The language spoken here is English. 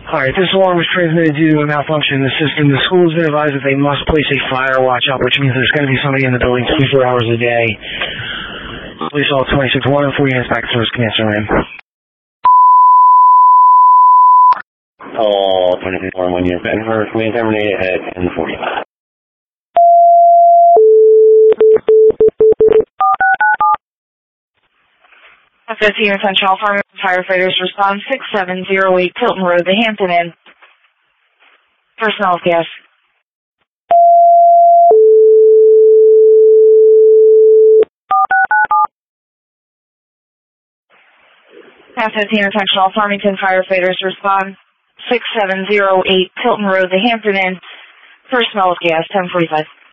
Alright, this alarm was transmitted due to a malfunction in the system. The school has been advised that they must place a fire watch up, which means there's going to be somebody in the building 24 hours a day. Police all 26-1 and 40 minutes back to service. Commander Ram. All 24-1 units and her command terminated at 10:45. FSC and Central Firefighters respond 6708 Tilton Road, the Hampton Inn. Personnel gas. FSC and Central Farmington Firefighters respond 6708 Tilton Road, the Hampton Inn. Personnel gas, 10:45.